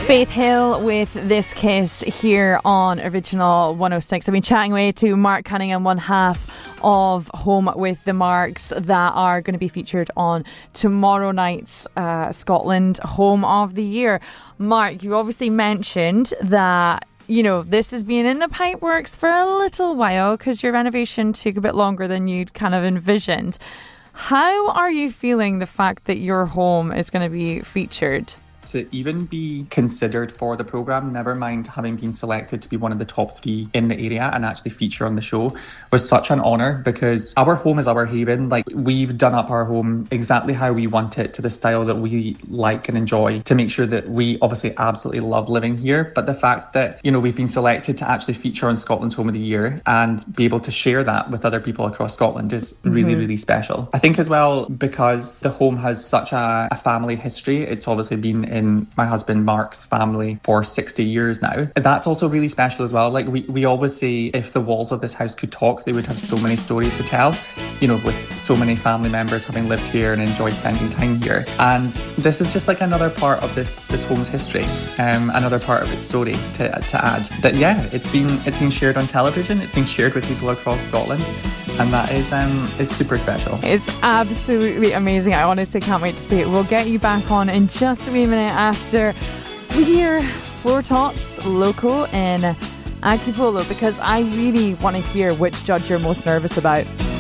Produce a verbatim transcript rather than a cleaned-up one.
Faith Hill with This Kiss here on Original one oh six. I've been chatting away to Mark Cunningham, one half of Home with the Marks, that are going to be featured on tomorrow night's uh, Scotland Home of the Year. Mark, you obviously mentioned that, you know, this has been in the pipeworks for a little while because your renovation took a bit longer than you'd kind of envisioned. How are you feeling the fact that your home is going to be featured? To even be considered for the programme, never mind having been selected to be one of the top three in the area and actually feature on the show, was such an honour, because our home is our haven. Like, we've done up our home exactly how we want it, to the style that we like and enjoy, to make sure that we obviously absolutely love living here. But the fact that, you know, we've been selected to actually feature on Scotland's Home of the Year and be able to share that with other people across Scotland is really, mm-hmm. really special. I think as well, because the home has such a, a family history, it's obviously been in my husband Mark's family for sixty years now. That's also really special as well. Like, we, we always say, if the walls of this house could talk, they would have so many stories to tell, you know, with so many family members having lived here and enjoyed spending time here. And this is just like another part of this this home's history, um, another part of its story to to add. That yeah, it's been it's been shared on television, it's been shared with people across Scotland, and that is um is super special. It's absolutely amazing. I honestly can't wait to see it. We'll get you back on in just a wee minute after we hear Four Tops Loco in Akipolo, because I really want to hear which judge you're most nervous about.